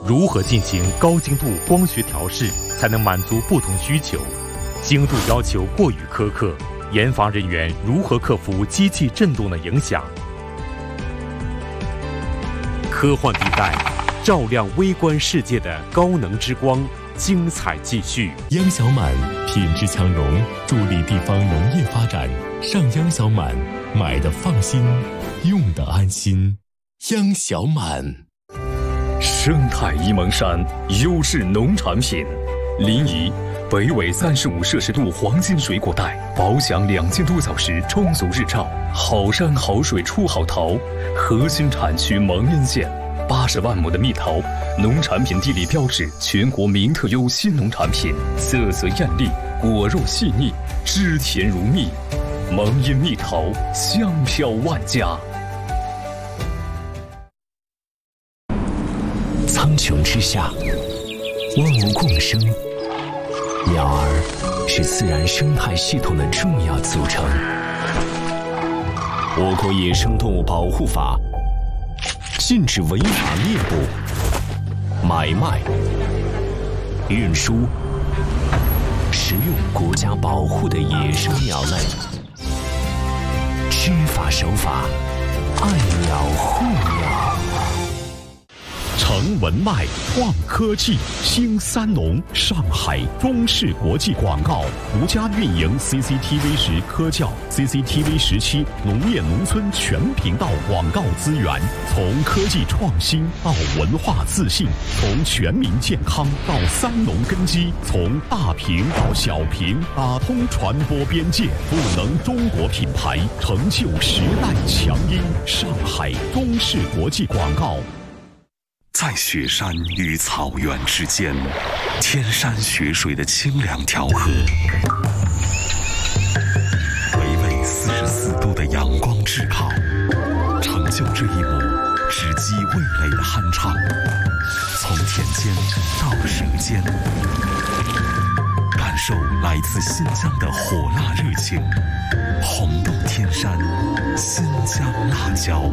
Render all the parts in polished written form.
如何进行高精度光学调试才能满足不同需求？精度要求过于苛刻，研发人员如何克服机器振动的影响？科幻地带，照亮微观世界的高能之光，精彩继续。 央小满品质强融，助力地方农业发展。上央小满，买的放心，用的安心。央小满。 生态沂蒙山优质农产品，临沂北纬35摄氏度黄金水果带，保享2000多小时充足日照，好山好水出好桃。核心产区蒙阴县，80万亩的蜜桃，农产品地理标志，全国名特优新农产品，色泽艳丽，果肉细腻，汁甜如蜜。蒙阴蜜桃，香飘万家。 苍穹之下，万物共生，鸟儿是自然生态系统的重要组成。我国野生动物保护法禁止违法猎捕、买卖、运输、食用国家保护的野生鸟类。知法守法，爱鸟护鸟。 成文脉创科技，兴三农，上海中视国际广告独家运营 CCTV10科教、CCTV17农业农村全频道广告资源，从科技创新到文化自信，从全民健康到三农根基，从大屏到小屏，打通传播边界，赋能中国品牌，成就时代强音。上海中视国际广告。 在雪山与草原之间，天山雪水的清凉调和，微微44度的阳光炙烤，成就这一幕直击味蕾的酣畅。从田间到舌尖，感受来自新疆的火辣热情，红豆天山，新疆辣椒。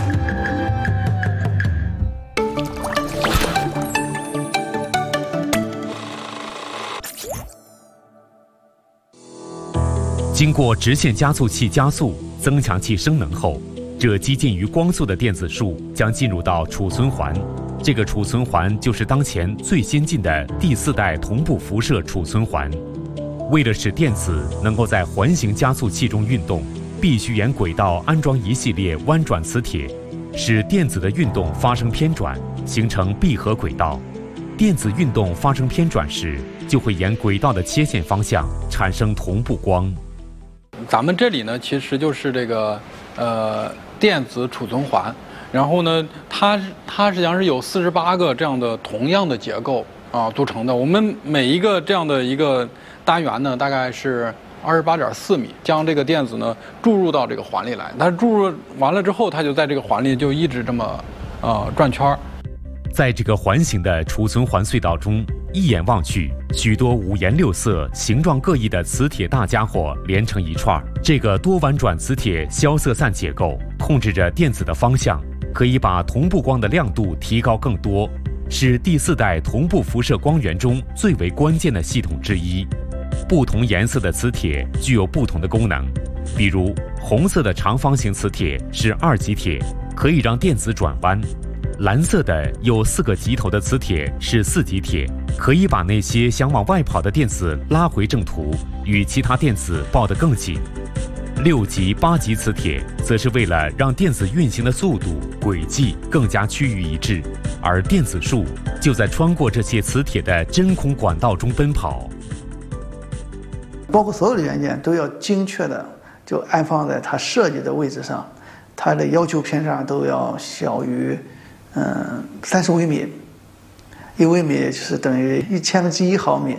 经过直线加速器加速、增强器升能后，这接近于光速的电子束将进入到储存环。这个储存环就是当前最先进的第4代同步辐射储存环。为了使电子能够在环形加速器中运动，必须沿轨道安装一系列弯转磁铁，使电子的运动发生偏转，形成闭合轨道。电子运动发生偏转时，就会沿轨道的切线方向产生同步光。 咱们这里呢，其实就是这个电子储存环，然后呢，它实际上是有48个这样的同样的结构组成的。我们每一个这样的一个单元呢，大概是28.4米，将这个电子呢注入到这个环里来。它注入完了之后，它就在这个环里就一直这么转圈。 在这个环形的储存环隧道中，一眼望去，许多五颜六色、形状各异的磁铁大家伙连成一串。这个多弯转磁铁消色散结构控制着电子的方向，可以把同步光的亮度提高更多，是第4代同步辐射光源中最为关键的系统之一。不同颜色的磁铁具有不同的功能，比如红色的长方形磁铁是2极铁，可以让电子转弯。蓝色的有4个极头的磁铁是4极铁，可以把那些想往外跑的电子拉回正途，与其他电子抱得更紧。6极、8极磁铁则是为了让电子运行的速度、轨迹更加趋于一致，而电子束就在穿过这些磁铁的真空管道中奔跑。 包括所有的元件都要精确的就安放在它设计的位置上，它的要求偏差都要小于30微米，1微米就是等于1/1000毫米。